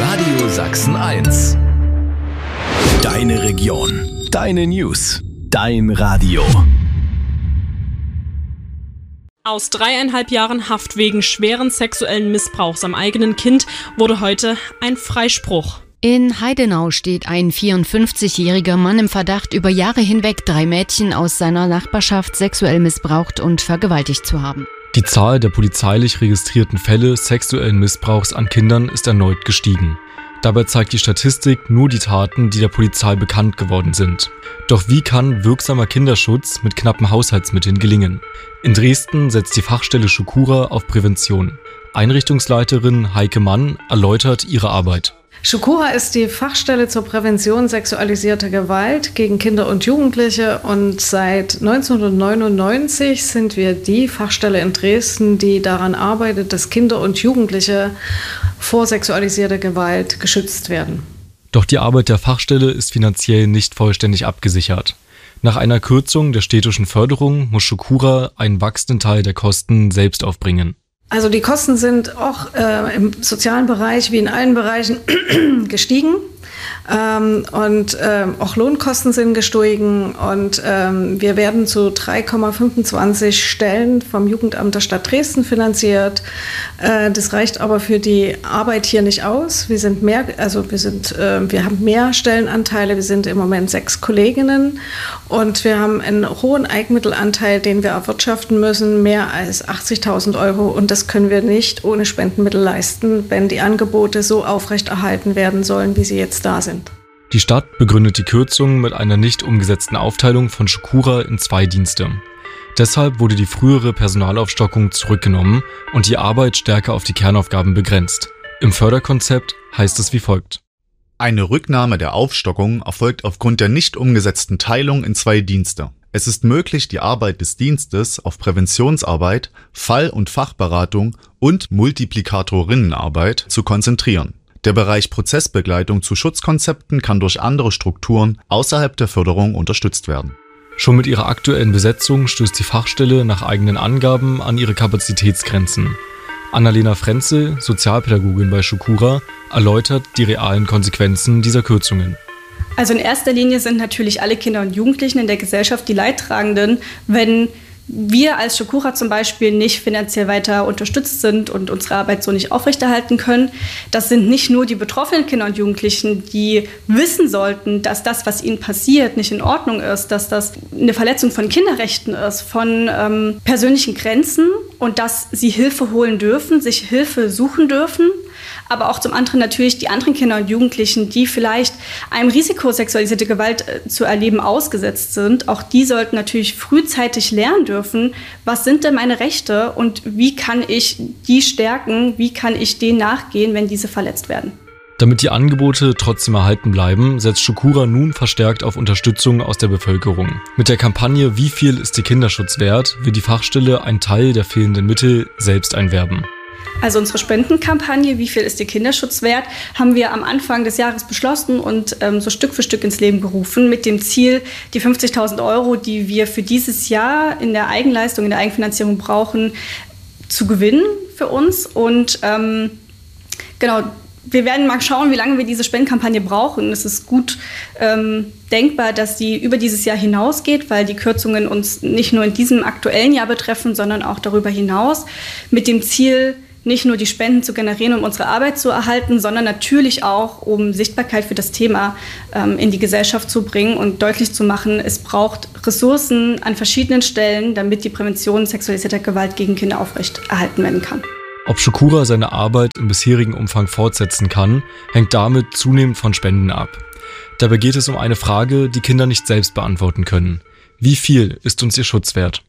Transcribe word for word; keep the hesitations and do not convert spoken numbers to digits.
Radio Sachsen eins. Deine Region, deine News, dein Radio. Aus dreieinhalb Jahren Haft wegen schweren sexuellen Missbrauchs am eigenen Kind wurde heute ein Freispruch. In Heidenau steht ein vierundfünfzigjähriger Mann im Verdacht, über Jahre hinweg drei Mädchen aus seiner Nachbarschaft sexuell missbraucht und vergewaltigt zu haben. Die Zahl der polizeilich registrierten Fälle sexuellen Missbrauchs an Kindern ist erneut gestiegen. Dabei zeigt die Statistik nur die Taten, die der Polizei bekannt geworden sind. Doch wie kann wirksamer Kinderschutz mit knappen Haushaltsmitteln gelingen? In Dresden setzt die Fachstelle Schukura auf Prävention. Einrichtungsleiterin Heike Mann erläutert ihre Arbeit. Schukura ist die Fachstelle zur Prävention sexualisierter Gewalt gegen Kinder und Jugendliche und seit neunzehnhundertneunundneunzig sind wir die Fachstelle in Dresden, die daran arbeitet, dass Kinder und Jugendliche vor sexualisierter Gewalt geschützt werden. Doch die Arbeit der Fachstelle ist finanziell nicht vollständig abgesichert. Nach einer Kürzung der städtischen Förderung muss Schukura einen wachsenden Teil der Kosten selbst aufbringen. Also die Kosten sind auch äh, im sozialen Bereich wie in allen Bereichen gestiegen. Ähm, und ähm, auch Lohnkosten sind gestiegen und ähm, wir werden zu drei Komma fünfundzwanzig Stellen vom Jugendamt der Stadt Dresden finanziert. Äh, das reicht aber für die Arbeit hier nicht aus. Wir sind mehr, also wir sind, äh, wir haben mehr Stellenanteile. Wir sind im Moment sechs Kolleginnen und wir haben einen hohen Eigenmittelanteil, den wir erwirtschaften müssen, mehr als achtzigtausend Euro. Und das können wir nicht ohne Spendenmittel leisten, wenn die Angebote so aufrechterhalten werden sollen, wie sie jetzt da sind. Die Stadt begründet die Kürzung mit einer nicht umgesetzten Aufteilung von Schukura in zwei Dienste. Deshalb wurde die frühere Personalaufstockung zurückgenommen und die Arbeit stärker auf die Kernaufgaben begrenzt. Im Förderkonzept heißt es wie folgt. Eine Rücknahme der Aufstockung erfolgt aufgrund der nicht umgesetzten Teilung in zwei Dienste. Es ist möglich, die Arbeit des Dienstes auf Präventionsarbeit, Fall- und Fachberatung und Multiplikatorinnenarbeit zu konzentrieren. Der Bereich Prozessbegleitung zu Schutzkonzepten kann durch andere Strukturen außerhalb der Förderung unterstützt werden. Schon mit ihrer aktuellen Besetzung stößt die Fachstelle nach eigenen Angaben an ihre Kapazitätsgrenzen. Annalena Frenzel, Sozialpädagogin bei Schukura, erläutert die realen Konsequenzen dieser Kürzungen. Also in erster Linie sind natürlich alle Kinder und Jugendlichen in der Gesellschaft die Leidtragenden, wenn wir als Schukura zum Beispiel nicht finanziell weiter unterstützt sind und unsere Arbeit so nicht aufrechterhalten können. Das sind nicht nur die betroffenen Kinder und Jugendlichen, die wissen sollten, dass das, was ihnen passiert, nicht in Ordnung ist, dass das eine Verletzung von Kinderrechten ist, von ähm, persönlichen Grenzen und dass sie Hilfe holen dürfen, sich Hilfe suchen dürfen. Aber auch zum anderen natürlich die anderen Kinder und Jugendlichen, die vielleicht einem Risiko, sexualisierte Gewalt äh, zu erleben, ausgesetzt sind. Auch die sollten natürlich frühzeitig lernen dürfen, was sind denn meine Rechte und wie kann ich die stärken, wie kann ich denen nachgehen, wenn diese verletzt werden. Damit die Angebote trotzdem erhalten bleiben, setzt Schukura nun verstärkt auf Unterstützung aus der Bevölkerung. Mit der Kampagne Wie viel ist der Kinderschutz wert, will die Fachstelle einen Teil der fehlenden Mittel selbst einwerben. Also unsere Spendenkampagne, wie viel ist der Kinderschutz wert, haben wir am Anfang des Jahres beschlossen und ähm, so Stück für Stück ins Leben gerufen mit dem Ziel, die fünfzigtausend Euro, die wir für dieses Jahr in der Eigenleistung, in der Eigenfinanzierung brauchen, zu gewinnen für uns. Und ähm, genau, wir werden mal schauen, wie lange wir diese Spendenkampagne brauchen. Es ist gut ähm, denkbar, dass die über dieses Jahr hinausgeht, weil die Kürzungen uns nicht nur in diesem aktuellen Jahr betreffen, sondern auch darüber hinaus mit dem Ziel, nicht nur die Spenden zu generieren, um unsere Arbeit zu erhalten, sondern natürlich auch, um Sichtbarkeit für das Thema ähm, in die Gesellschaft zu bringen und deutlich zu machen, es braucht Ressourcen an verschiedenen Stellen, damit die Prävention sexualisierter Gewalt gegen Kinder aufrechterhalten werden kann. Ob Schukura seine Arbeit im bisherigen Umfang fortsetzen kann, hängt damit zunehmend von Spenden ab. Dabei geht es um eine Frage, die Kinder nicht selbst beantworten können. Wie viel ist uns ihr Schutz wert?